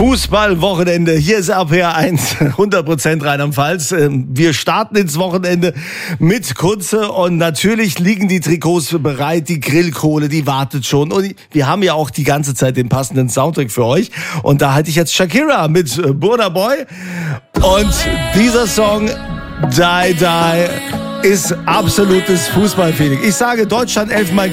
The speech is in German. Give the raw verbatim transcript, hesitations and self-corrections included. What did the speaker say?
Fußballwochenende. Hier ist R P R eins, hundert Prozent Rheinland-Pfalz. Wir starten ins Wochenende mit Kunze und natürlich liegen die Trikots bereit, die Grillkohle, die wartet schon. Und wir haben ja auch die ganze Zeit den passenden Soundtrack für euch. Und da halte ich jetzt Shakira mit Burna Boy. Und dieser Song, Die Die, ist absolutes Fußballfeeling. Ich sage Deutschland elfmal